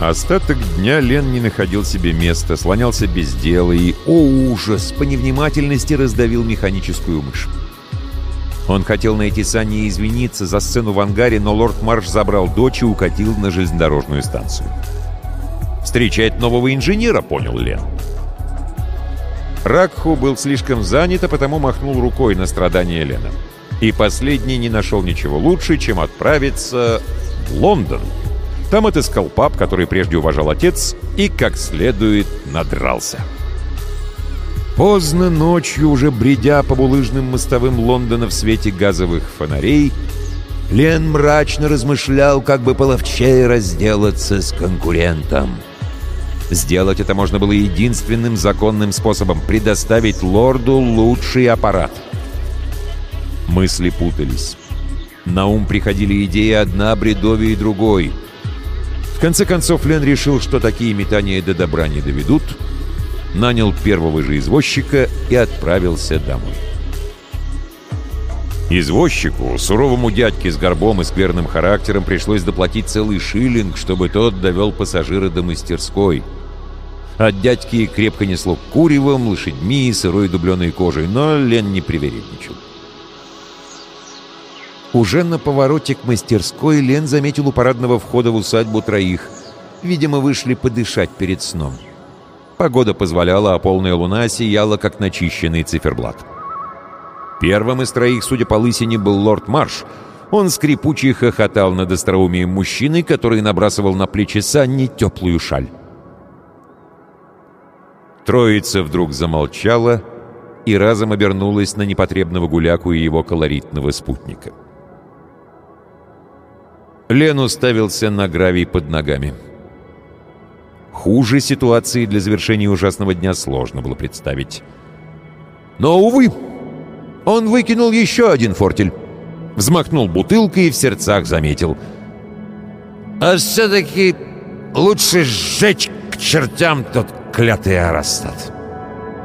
Остаток дня Лен не находил себе места, слонялся без дела и, о ужас, по невнимательности раздавил механическую мышь. Он хотел найти Санни и извиниться за сцену в ангаре, но лорд Марш забрал дочь и укатил на железнодорожную станцию. «Встречать нового инженера», — понял Лен. Ракху был слишком занят, а потому махнул рукой на страдания Лена. И последний не нашел ничего лучше, чем отправиться в Лондон. Там отыскал паб, который прежде уважал отец, и как следует надрался. Поздно ночью, уже бредя по булыжным мостовым Лондона в свете газовых фонарей, Лен мрачно размышлял, как бы половчее разделаться с конкурентом. Сделать это можно было единственным законным способом — предоставить лорду лучший аппарат. Мысли путались. На ум приходили идеи одна бредовее другой. В конце концов Лен решил, что такие метания до добра не доведут, нанял первого же извозчика и отправился домой. Извозчику, суровому дядьке с горбом и скверным характером, пришлось доплатить целый шиллинг, чтобы тот довел пассажира до мастерской. От дядьки крепко несло куревом, лошадьми и сырой дубленой кожей, но Лен не привередничал. Уже на повороте к мастерской Лен заметил у парадного входа в усадьбу троих. Видимо, вышли подышать перед сном. Погода позволяла, а полная луна сияла, как начищенный циферблат. Первым из троих, судя по лысине, был лорд Марш. Он скрипуче хохотал над остроумием мужчины, который набрасывал на плечи Санни теплую шаль. Троица вдруг замолчала и разом обернулась на непотребного гуляку и его колоритного спутника. Лен уставился на гравий под ногами. Хуже ситуации для завершения ужасного дня сложно было представить. Но, увы, он выкинул еще один фортель. Взмахнул бутылкой и в сердцах заметил: «А все-таки лучше сжечь к чертям тот клятый аэростат».